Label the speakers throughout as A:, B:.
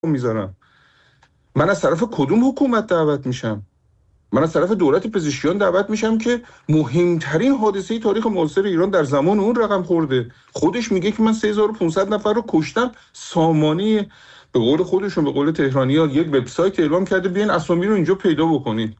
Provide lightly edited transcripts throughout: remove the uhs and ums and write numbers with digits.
A: میذارم. من از طرف کدوم حکومت دعوت میشم؟ من از طرف دولت پزشکیان دعوت میشم که مهمترین حادثه تاریخ معاصر ایران در زمان اون رقم خورده. خودش میگه که من 3500 نفر رو کشتم. سامانی به قول خودشون، به قول تهرانی‌ها، یک وبسایت اعلام کرده بیاین اسامی رو اینجا پیدا بکنید.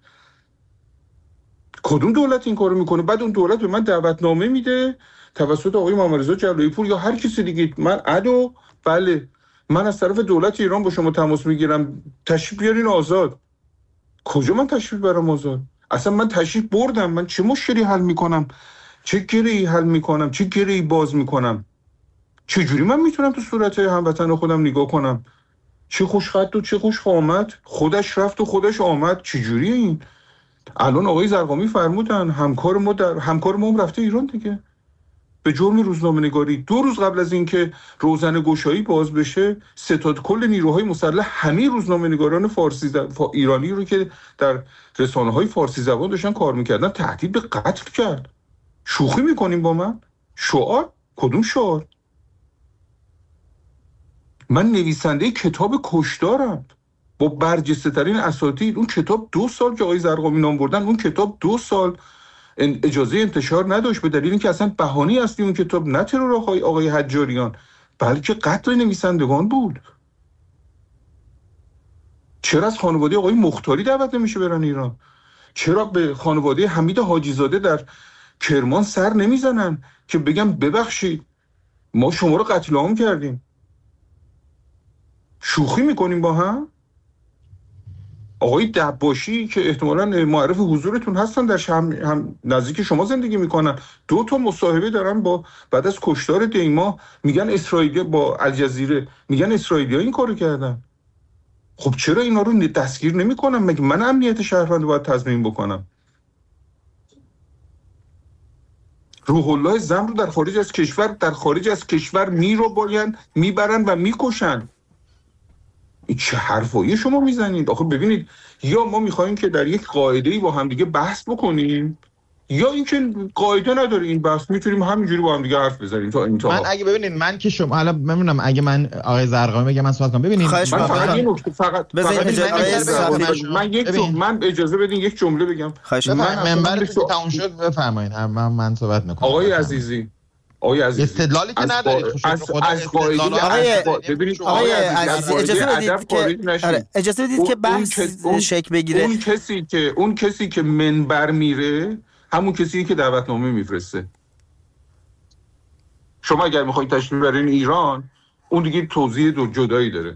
A: کدوم دولت این کارو میکنه؟ بعد اون دولت به من دعوتنامه میده توسط آقای محمدرضا جلایی پور یا هر کسی دیگه. من بله، من از طرف دولت ایران با شما تماس میگیرم، تشریف بیارین آزاد. کجا من تشریف برام آزاد؟ اصلا من تشریف بردم، من چه مشکلی حل میکنم؟ چه گره‌ای حل میکنم؟ چه گره‌ای باز میکنم؟ چه جوری من میتونم تو صورت هموطن خودم نگاه کنم؟ چه خوشخط و چه خوش آمد، خودش رفت و خودش آمد. چه جوریه این؟ الان آقای زرقامی فرمودن همکار ما رفته ایران دیگه به جرم روزنامه‌نگاری. 2 روز قبل از اینکه روزنه گشایی باز بشه، ستاد کل نیروهای مسلح همه روزنامه‌نگاران ایرانی رو که در رسانه‌های فارسی زبان داشتن کار می‌کردن تهدید به قتل کرد. شوخی می‌کنیم با من؟ شعار؟ کدوم شعار؟ من نویسنده کتاب کشدارم با برجسته‌ترین اساتید. اون کتاب 2 سال که آقای زرقامی نام بردن، اون کتاب 2 سال اجازه انتشار نداشت، به دلیل اینکه اصلا بهانه‌ای اصلی اون کتاب نه ترور آقای حجاریان بلکه قتل نویسندگان بود. چرا از خانواده آقای مختاری دعوت نمیشه برن ایران؟ چرا به خانواده حمید حاجی زاده در کرمان سر نمیزنن که بگم ببخشید ما شما رو قتل عام کردیم؟ شوخی میکنیم با هم؟ آقای دباشی که احتمالاً معرف حضورتون هستن، در هم نزدیک شما زندگی میکنن، 2 تا مصاحبه دارن با بعد از کشتار دیما، میگن اسرائیلی با الجزیره، میگن اسرائیلی‌ها این کارو کردن. خب چرا اینا رو دستگیر نمیکنن؟ مگه من امنیت شهروند باید تضمین بکنم؟ روح الله زم رو در خارج از کشور میبرن و میکشن. این چه حرفایی شما میزنید؟ آخه ببینید، یا ما میخوایم که در یک قاعده‌ای با هم دیگه بحث بکنیم، یا اینکه قاعده نداره این بحث، میتونیم همینجوری با هم دیگه حرف بزنیم تا انتها.
B: من اگه ببینید، من که شما حالا میمونم، اگه من آقای زرقامی بگم من صحبت کنم، ببینید
A: من فقط یه نکته من اجازه بدین یک جمله بگم.
B: منبرتون تموم شد بفرمایید، من صحبت میکنم.
A: آقای عزیزی
B: استدلالی که ندارید.
C: آقای عزیزی اجازه بدید که بحث شکل بگیره.
A: اون کسی که منبر میره همون کسی که دعوتنامه میفرسته. شما اگر میخواید تشریف برین ایران، اون دیگه توضیح جدایی داره.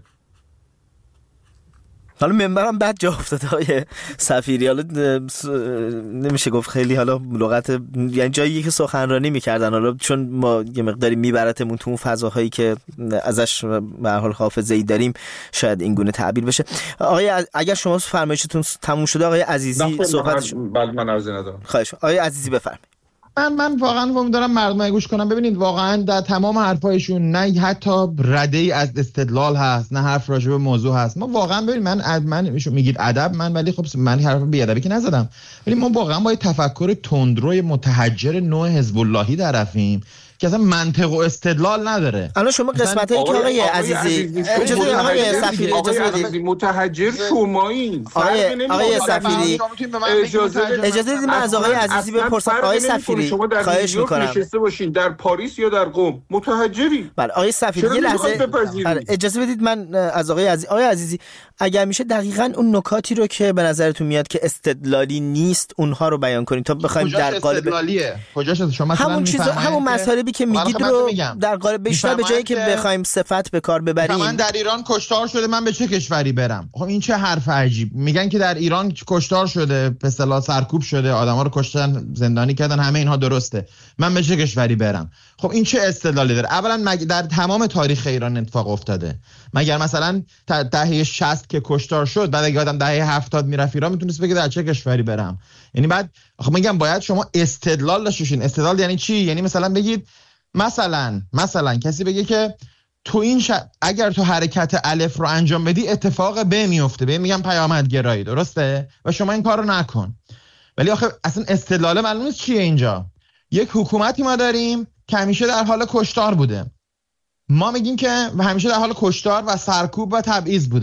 C: حالا منبرم بعد جا افتاده های سفیری، حالا نمیشه گفت خیلی حالا لغت، یعنی جایی که سخنرانی میکردن، حالا چون ما یه مقداری میبرتمون تو اون فضاهایی که ازش به هر حال حافظه‌ای داریم شاید این گونه تعبیر بشه. آقای اگر شما فرمایشتون تموم شده آقای عزیزی صحبتش.
A: بله من عرض ندارم.
C: خواهش آقای عزیزی بفرمایید.
B: من واقعا امیدوارم مردم گوش کنن. ببینید واقعا در تمام حرفایشون نه حتی رده‌ای از استدلال هست، نه حرف راجع به موضوع هست. ما واقعا ببین، من میگید ادب، ولی خب من حرف بی‌ادبی که نزدم، ولی ما واقعا با تفکر تندروی متحجر نوع حزب اللهی طرفیم که اصلا منطق و استدلال نداره.
C: الان شما قسمتایی که آقای عزیزی اجازه آقای سفیری اجازه بدید،
A: متحجر شمایین.
C: آقای سفیری اجازه بدید من از آقای عزیزی بپرسم. آقای سفیری خواهش می‌کنم
A: نشسته باشین در پاریس یا در قم، متحجری.
C: بله آقای سفیری یه لحظه اجازه بدید من از آقای عزیزی اگر میشه دقیقاً اون نکاتی رو که به نظرتون میاد که استدلالی نیست اونها رو بیان کنید تا بخوایم در قالب
B: استدلالیه کجاش شما
C: همون چیز، همون مسائلی که میگید رو در قالب بیشتر به جایی که بخوایم صفت به کار ببریم.
B: من در ایران کشتار شده، من به چه کشوری برم؟ خب این چه حرف عجیب. میگن که در ایران کشتار شده، به اصطلاح سرکوب شده، آدما رو کشتن، زندانی کردن، همه اینها درسته، من به چه کشوری برم؟ خب این چه استدلالی داره؟ اولا در تمام تاریخ ایران اتفاق افتاده. مگر مثلا دهه 60 که کشتار شد، بعد اگه آدم دهه 70 میرفت ایران میتونست بگه در چه کشوری برم؟ یعنی بعد خب میگم باید شما استدلال داشته باشین. استدلال یعنی چی؟ یعنی مثلا بگید مثلا کسی بگه که تو این اگر تو حرکت الف رو انجام بدی اتفاق ب میفته، به میگم پیامدگرایی، درسته؟ و شما این کارو نکن. ولی آخه اصلا استدلال معلوم نیست چیه اینجا. یک حکومتی ما داریم که همیشه در حال کشتار بوده. ما میگیم که همیشه در حال کشتار و سرکوب و تبعیض بوده.